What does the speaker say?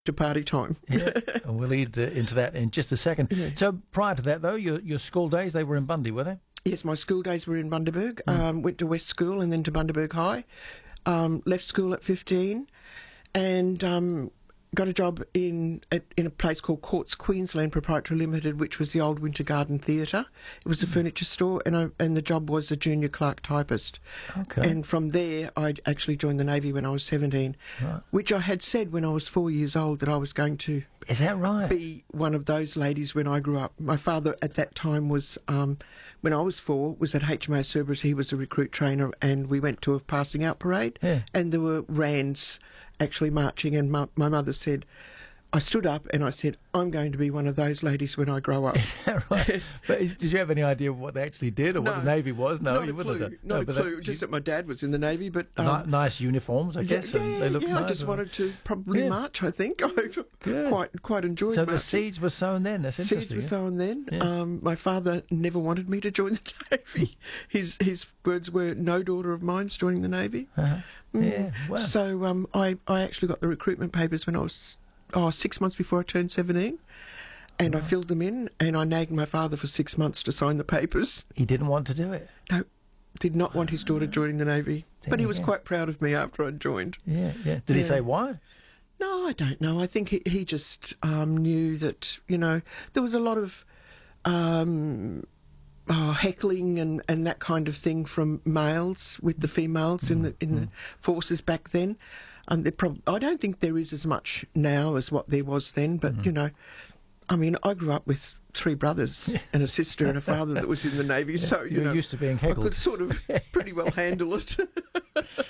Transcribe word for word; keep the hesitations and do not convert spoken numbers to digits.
to party time. Yeah, and we'll lead uh, into that in just a second. Yeah. So prior to that, though, your your school days, they were in Bundy, were they? Yes, my school days were in Bundaberg. Mm. Um, went to West School and then to Bundaberg High. Um, left school at fifteen and um, got a job in at, in a place called Courts Queensland Proprietary Limited, which was the old Winter Garden Theatre. It was a Mm. furniture store, and I, and the job was a junior clerk typist. Okay. And from there, I actually joined the Navy when I was seventeen, Right. which I had said when I was four years old that I was going to Is that right? be one of those ladies when I grew up. My father at that time was, um, when I was four, was at H M O Cerberus. He was a recruit trainer, and we went to a passing out parade, Yeah. and there were rands actually marching, and my, my mother said, I stood up and I said, I'm going to be one of those ladies when I grow up. Is that right? But did you have any idea what they actually did or No. what the Navy was? No, not you a wouldn't clue. have done. Not No, a but clue. that- Just that my dad was in the Navy, but Ni- um, nice uniforms, I guess, yeah, and they look yeah, nice. I just or- wanted to probably Yeah. march. I think I Good. quite quite enjoyed. So the marching. seeds were sown then. That's Seeds interesting. were yeah? sown then. Yeah. Um, my father never wanted me to join the Navy. His his words were, "No daughter of mine's joining the Navy." Uh-huh. Mm. Yeah. Wow. So um, I I actually got the recruitment papers when I was oh six months before I turned seventeen, and I Right. filled them in, and I nagged my father for six months to sign the papers. He didn't want to do it. No, did not want his daughter joining the Navy, There but he you was go. quite proud of me after I'd joined. Yeah. Yeah. Did he Yeah. say why? No, I don't know. I think he, he just um, knew that, you know, there was a lot of um, oh, heckling and, and that kind of thing from males with the females in the in the forces back then. Um, there prob- I don't think there is as much now as what there was then, but, you know, I mean, I grew up with three brothers and a sister and a father that was in the Navy, so, you You're know, used to being I heckled. could sort of pretty well handle it.